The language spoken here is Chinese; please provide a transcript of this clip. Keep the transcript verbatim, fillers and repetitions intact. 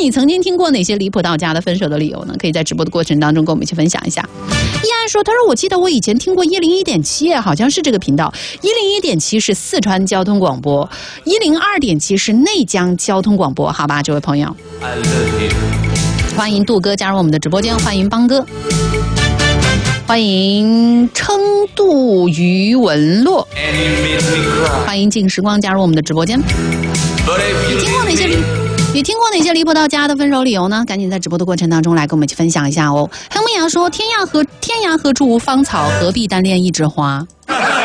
你曾经听过哪些离谱到家的分手的理由呢？可以在直播的过程当中跟我们一起分享一下。易安说，他说我记得我以前听过一零一点七，好像是这个频道。一零一点七是四川交通广播，一零二点七是内江交通广播，好吧，这位朋友。欢迎杜哥加入我们的直播间，欢迎邦哥，欢迎称度于文洛，欢迎静时光加入我们的直播间。你听过哪些？你听过哪些离谱到家的分手理由呢？赶紧在直播的过程当中来跟我们一起分享一下哦。黑木羊说：“天涯何天涯何处无芳草，何必单恋一枝花。”